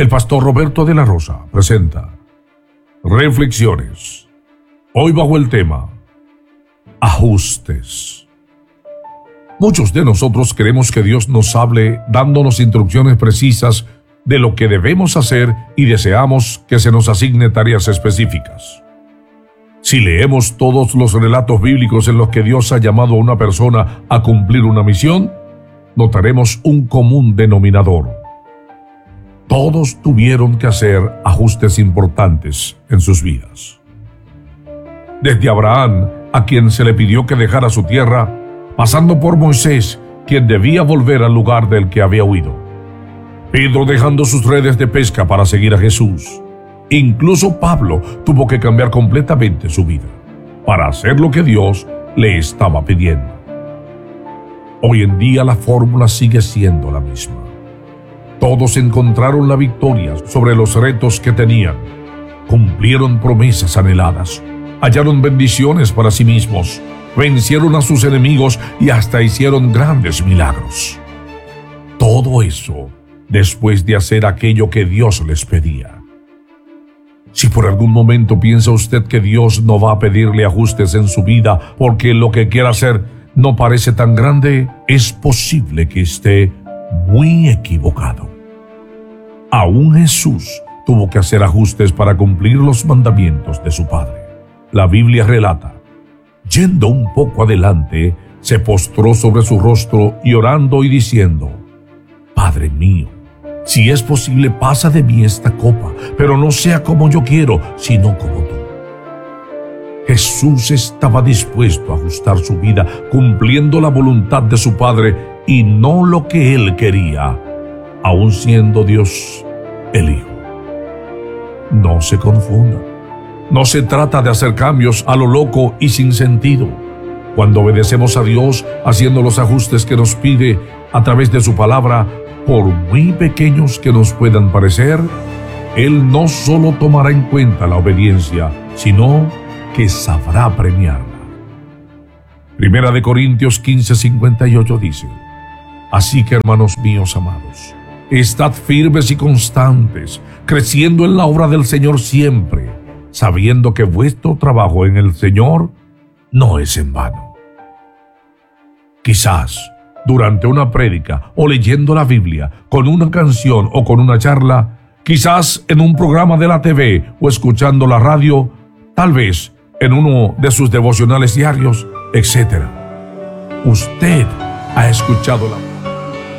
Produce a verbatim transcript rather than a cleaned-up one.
El pastor Roberto de la Rosa presenta Reflexiones. Hoy bajo el tema Ajustes. Muchos de nosotros queremos que Dios nos hable dándonos instrucciones precisas de lo que debemos hacer y deseamos que se nos asigne tareas específicas. Si leemos todos los relatos bíblicos en los que Dios ha llamado a una persona a cumplir una misión, notaremos un común denominador. Todos tuvieron que hacer ajustes importantes en sus vidas. Desde Abraham, a quien se le pidió que dejara su tierra, pasando por Moisés, quien debía volver al lugar del que había huido. Pedro dejando sus redes de pesca para seguir a Jesús. Incluso Pablo tuvo que cambiar completamente su vida para hacer lo que Dios le estaba pidiendo. Hoy en día la fórmula sigue siendo la misma. Todos encontraron la victoria sobre los retos que tenían, cumplieron promesas anheladas, hallaron bendiciones para sí mismos, vencieron a sus enemigos y hasta hicieron grandes milagros. Todo eso después de hacer aquello que Dios les pedía. Si por algún momento piensa usted que Dios no va a pedirle ajustes en su vida porque lo que quiera hacer no parece tan grande, es posible que esté muy equivocado. Aún Jesús tuvo que hacer ajustes para cumplir los mandamientos de su Padre. La Biblia relata: yendo un poco adelante, se postró sobre su rostro y orando y diciendo: Padre mío, si es posible, pasa de mí esta copa, pero no sea como yo quiero, sino como tú. Jesús estaba dispuesto a ajustar su vida, cumpliendo la voluntad de su Padre y no lo que él quería, aun siendo Dios el Hijo. No se confunda. No se trata de hacer cambios a lo loco y sin sentido. Cuando obedecemos a Dios, haciendo los ajustes que nos pide a través de su palabra, por muy pequeños que nos puedan parecer, Él no solo tomará en cuenta la obediencia, sino que sabrá premiarla. Primera de Corintios quince cincuenta y ocho dice: Así que, hermanos míos amados, estad firmes y constantes, creciendo en la obra del Señor siempre, sabiendo que vuestro trabajo en el Señor no es en vano. Quizás durante una prédica o leyendo la Biblia, con una canción o con una charla, quizás en un programa de la T V o escuchando la radio, tal vez en uno de sus devocionales diarios, etcétera. Usted ha escuchado la